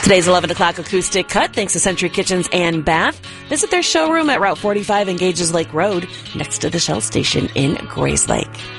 Today's 11 o'clock acoustic cut thanks to Century Kitchens and Bath. Visit their showroom at Route 45 and Gages Lake Road next to the Shell Station in Grayslake.